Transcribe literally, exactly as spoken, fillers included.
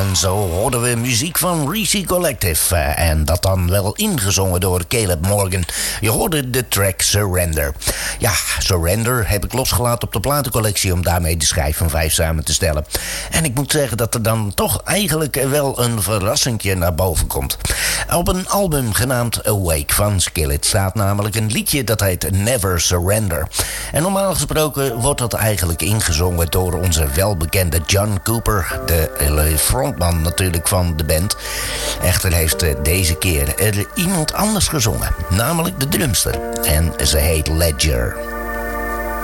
En zo hoorden we muziek van Reezy Collective. Uh, en dat dan wel ingezongen door Caleb Morgan. Je hoorde de track Surrender. Ja, Surrender heb ik losgelaten op de platencollectie om daarmee de schijf van vijf samen te stellen. En ik moet zeggen dat er dan toch eigenlijk wel een verrassingje naar boven komt. Op een album genaamd Awake van Skillet staat namelijk een liedje dat heet Never Surrender. En normaal gesproken wordt dat eigenlijk ingezongen door onze welbekende John Cooper, de frontman natuurlijk van de band. Echter heeft deze keer er iemand anders gezongen, namelijk de drumster. En ze heet Ledger.